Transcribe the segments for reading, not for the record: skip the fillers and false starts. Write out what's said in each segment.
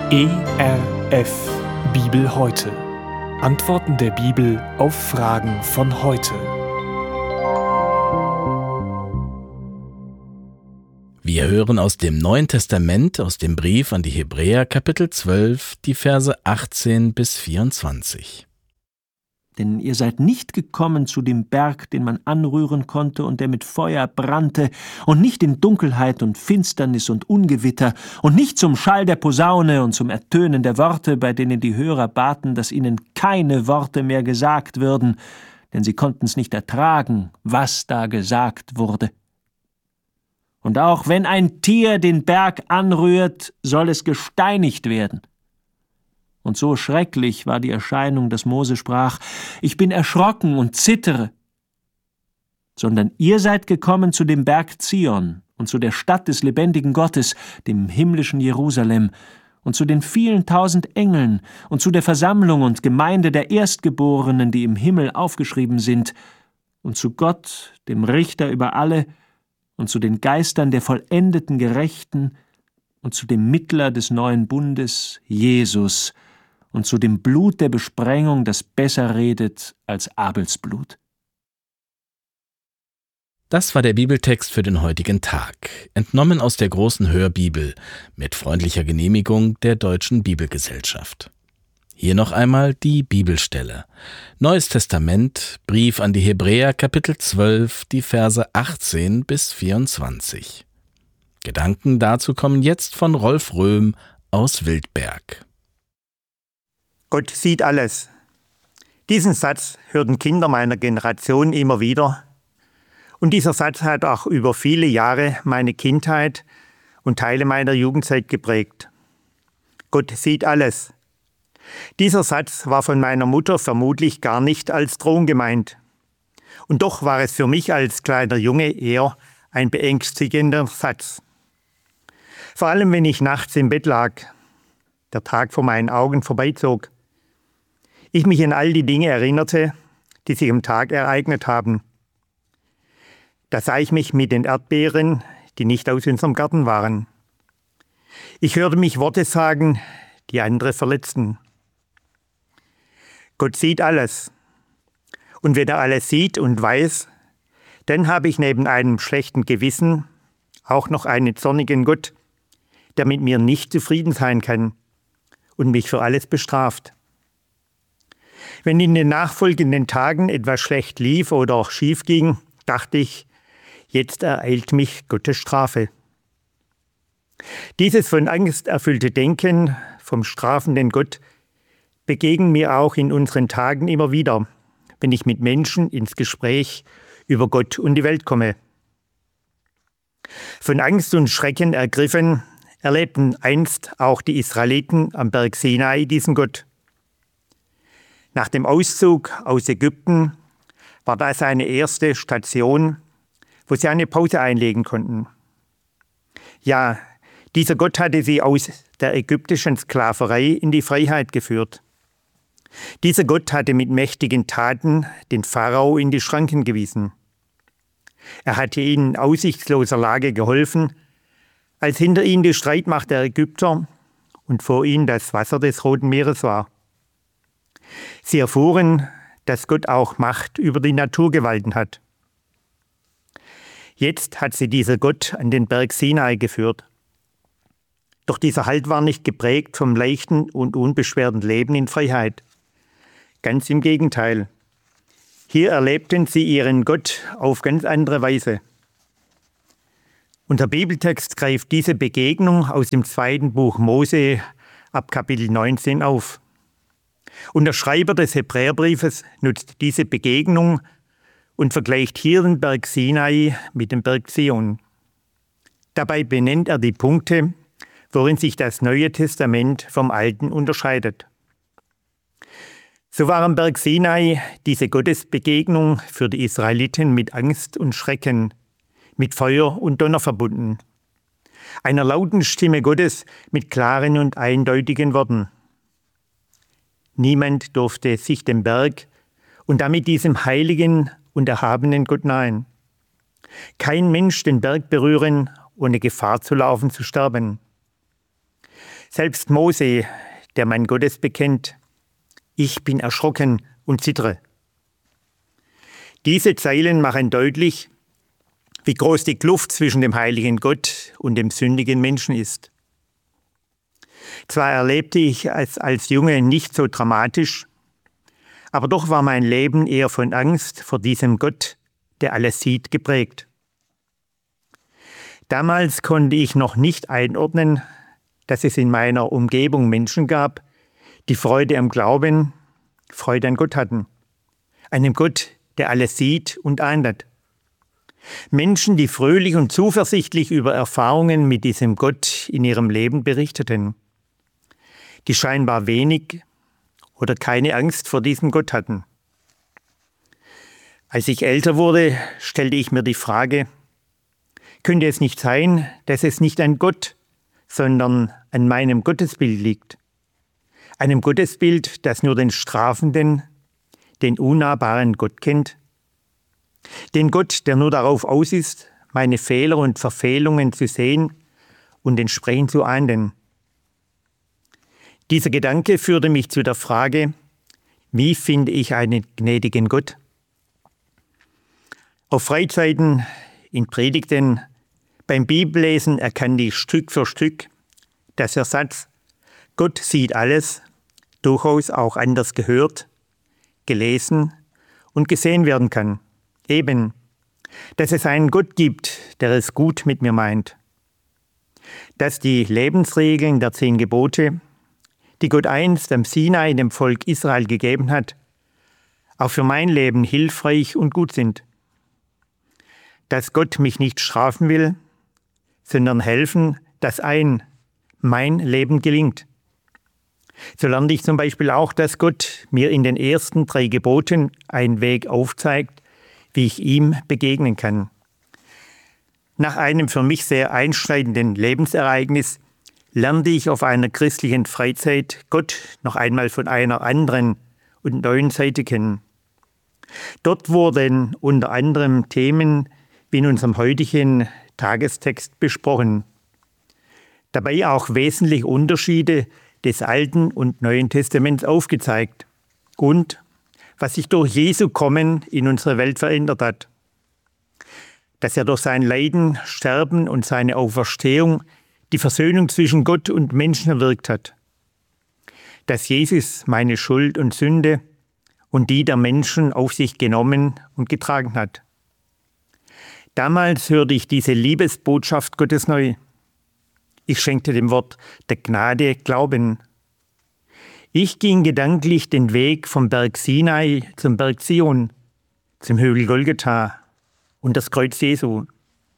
ERF Bibel heute. Antworten der Bibel auf Fragen von heute. Wir hören aus dem Neuen Testament, aus dem Brief an die Hebräer, Kapitel 12, die Verse 18 bis 24. Denn ihr seid nicht gekommen zu dem Berg, den man anrühren konnte und der mit Feuer brannte, und nicht in Dunkelheit und Finsternis und Ungewitter, und nicht zum Schall der Posaune und zum Ertönen der Worte, bei denen die Hörer baten, dass ihnen keine Worte mehr gesagt würden, denn sie konnten es nicht ertragen, was da gesagt wurde. Und auch wenn ein Tier den Berg anrührt, soll es gesteinigt werden. Und so schrecklich war die Erscheinung, dass Mose sprach: Ich bin erschrocken und zittere. Sondern ihr seid gekommen zu dem Berg Zion und zu der Stadt des lebendigen Gottes, dem himmlischen Jerusalem, und zu den vielen tausend Engeln und zu der Versammlung und Gemeinde der Erstgeborenen, die im Himmel aufgeschrieben sind, und zu Gott, dem Richter über alle, und zu den Geistern der vollendeten Gerechten, und zu dem Mittler des neuen Bundes, Jesus, und zu dem Blut der Besprengung, das besser redet als Abels Blut. Das war der Bibeltext für den heutigen Tag, entnommen aus der großen Hörbibel mit freundlicher Genehmigung der Deutschen Bibelgesellschaft. Hier noch einmal die Bibelstelle. Neues Testament, Brief an die Hebräer, Kapitel 12, die Verse 18 bis 24. Gedanken dazu kommen jetzt von Rolf Röhm aus Wildberg. Gott sieht alles. Diesen Satz hörten Kinder meiner Generation immer wieder. Und dieser Satz hat auch über viele Jahre meine Kindheit und Teile meiner Jugendzeit geprägt. Gott sieht alles. Dieser Satz war von meiner Mutter vermutlich gar nicht als Drohung gemeint. Und doch war es für mich als kleiner Junge eher ein beängstigender Satz. Vor allem, wenn ich nachts im Bett lag, der Tag vor meinen Augen vorbeizog, ich mich an all die Dinge erinnerte, die sich am Tag ereignet haben. Da sah ich mich mit den Erdbeeren, die nicht aus unserem Garten waren. Ich hörte mich Worte sagen, die andere verletzten. Gott sieht alles. Und wenn er alles sieht und weiß, dann habe ich neben einem schlechten Gewissen auch noch einen zornigen Gott, der mit mir nicht zufrieden sein kann und mich für alles bestraft. Wenn in den nachfolgenden Tagen etwas schlecht lief oder auch schief ging, dachte ich, jetzt ereilt mich Gottes Strafe. Dieses von Angst erfüllte Denken vom strafenden Gott begegnet mir auch in unseren Tagen immer wieder, wenn ich mit Menschen ins Gespräch über Gott und die Welt komme. Von Angst und Schrecken ergriffen, erlebten einst auch die Israeliten am Berg Sinai diesen Gott. Nach dem Auszug aus Ägypten war das eine erste Station, wo sie eine Pause einlegen konnten. Ja, dieser Gott hatte sie aus der ägyptischen Sklaverei in die Freiheit geführt. Dieser Gott hatte mit mächtigen Taten den Pharao in die Schranken gewiesen. Er hatte ihnen in aussichtsloser Lage geholfen, als hinter ihnen die Streitmacht der Ägypter und vor ihnen das Wasser des Roten Meeres war. Sie erfuhren, dass Gott auch Macht über die Naturgewalten hat. Jetzt hat sie dieser Gott an den Berg Sinai geführt. Doch dieser Halt war nicht geprägt vom leichten und unbeschwerten Leben in Freiheit. Ganz im Gegenteil. Hier erlebten sie ihren Gott auf ganz andere Weise. Unser Bibeltext greift diese Begegnung aus dem 2. Buch Mose ab Kapitel 19 auf. Und der Schreiber des Hebräerbriefes nutzt diese Begegnung und vergleicht hier den Berg Sinai mit dem Berg Zion. Dabei benennt er die Punkte, worin sich das Neue Testament vom Alten unterscheidet. So war am Berg Sinai diese Gottesbegegnung für die Israeliten mit Angst und Schrecken, mit Feuer und Donner verbunden. Einer lauten Stimme Gottes mit klaren und eindeutigen Worten. Niemand durfte sich dem Berg und damit diesem heiligen und erhabenen Gott nahen. Kein Mensch den Berg berühren, ohne Gefahr zu laufen, zu sterben. Selbst Mose, der Mann Gottes, bekennt: Ich bin erschrocken und zittere. Diese Zeilen machen deutlich, wie groß die Kluft zwischen dem heiligen Gott und dem sündigen Menschen ist. Zwar erlebte ich es als Junge nicht so dramatisch, aber doch war mein Leben eher von Angst vor diesem Gott, der alles sieht, geprägt. Damals konnte ich noch nicht einordnen, dass es in meiner Umgebung Menschen gab, die Freude am Glauben, Freude an Gott hatten. Einem Gott, der alles sieht und ahndet. Menschen, die fröhlich und zuversichtlich über Erfahrungen mit diesem Gott in ihrem Leben berichteten. Die scheinbar wenig oder keine Angst vor diesem Gott hatten. Als ich älter wurde, stellte ich mir die Frage: Könnte es nicht sein, dass es nicht an Gott, sondern an meinem Gottesbild liegt? Einem Gottesbild, das nur den strafenden, den unnahbaren Gott kennt? Den Gott, der nur darauf aus ist, meine Fehler und Verfehlungen zu sehen und entsprechend zu ahnden. Dieser Gedanke führte mich zu der Frage: Wie finde ich einen gnädigen Gott? Auf Freizeiten, in Predigten, beim Bibellesen erkannte ich Stück für Stück, dass der Satz „Gott sieht alles“ durchaus auch anders gehört, gelesen und gesehen werden kann. Eben, dass es einen Gott gibt, der es gut mit mir meint. Dass die Lebensregeln der 10 Gebote, die Gott einst am Sinai dem Volk Israel gegeben hat, auch für mein Leben hilfreich und gut sind. Dass Gott mich nicht strafen will, sondern helfen, dass mein Leben gelingt. So lernte ich zum Beispiel auch, dass Gott mir in den ersten 3 Geboten einen Weg aufzeigt, wie ich ihm begegnen kann. Nach einem für mich sehr einschneidenden Lebensereignis lernte ich auf einer christlichen Freizeit Gott noch einmal von einer anderen und neuen Seite kennen. Dort wurden unter anderem Themen wie in unserem heutigen Tagestext besprochen. Dabei auch wesentliche Unterschiede des Alten und Neuen Testaments aufgezeigt und was sich durch Jesu Kommen in unsere Welt verändert hat. Dass er durch sein Leiden, Sterben und seine Auferstehung die Versöhnung zwischen Gott und Menschen erwirkt hat. Dass Jesus meine Schuld und Sünde und die der Menschen auf sich genommen und getragen hat. Damals hörte ich diese Liebesbotschaft Gottes neu. Ich schenkte dem Wort der Gnade Glauben. Ich ging gedanklich den Weg vom Berg Sinai zum Berg Zion, zum Hügel Golgatha und das Kreuz Jesu.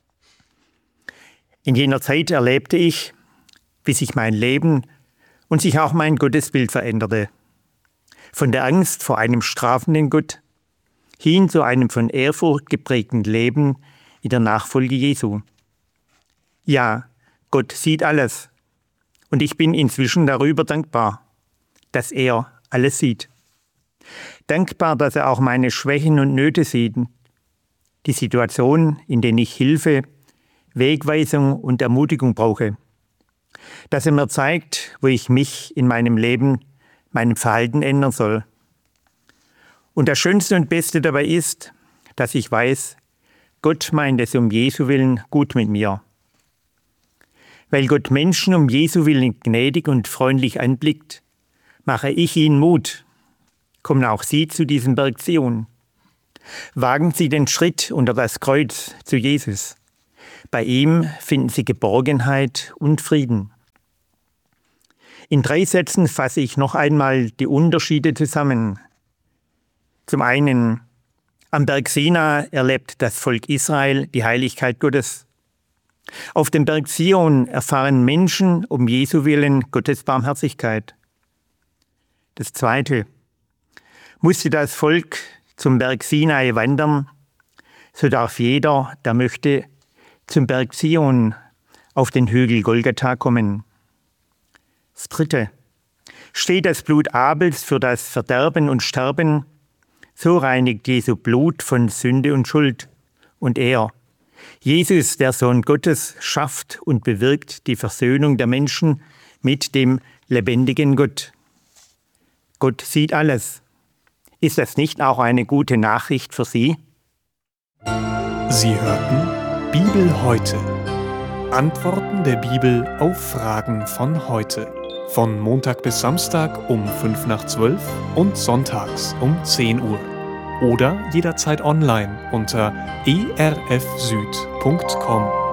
In jener Zeit erlebte ich, wie sich mein Leben und sich auch mein Gottesbild veränderte. Von der Angst vor einem strafenden Gott hin zu einem von Ehrfurcht geprägten Leben in der Nachfolge Jesu. Ja, Gott sieht alles und ich bin inzwischen darüber dankbar, dass er alles sieht. Dankbar, dass er auch meine Schwächen und Nöte sieht, die Situationen, in denen ich Hilfe, Wegweisung und Ermutigung brauche. Dass er mir zeigt, wo ich mich in meinem Leben, meinem Verhalten ändern soll. Und das Schönste und Beste dabei ist, dass ich weiß, Gott meint es um Jesu Willen gut mit mir. Weil Gott Menschen um Jesu Willen gnädig und freundlich anblickt, mache ich ihnen Mut. Kommen auch Sie zu diesem Berg Zion. Wagen Sie den Schritt unter das Kreuz zu Jesus. Bei ihm finden Sie Geborgenheit und Frieden. In 3 Sätzen fasse ich noch einmal die Unterschiede zusammen. Zum einen, am Berg Sinai erlebt das Volk Israel die Heiligkeit Gottes. Auf dem Berg Zion erfahren Menschen um Jesu Willen Gottes Barmherzigkeit. Das zweite, musste das Volk zum Berg Sinai wandern, so darf jeder, der möchte, zum Berg Zion auf den Hügel Golgatha kommen. Das dritte, steht das Blut Abels für das Verderben und Sterben, so reinigt Jesu Blut von Sünde und Schuld. Und er, Jesus, der Sohn Gottes, schafft und bewirkt die Versöhnung der Menschen mit dem lebendigen Gott. Gott sieht alles. Ist das nicht auch eine gute Nachricht für Sie? Sie hörten Bibel heute. Antworten der Bibel auf Fragen von heute. Von Montag bis Samstag um 11:55 und sonntags um 10 Uhr. Oder jederzeit online unter erfsüd.com.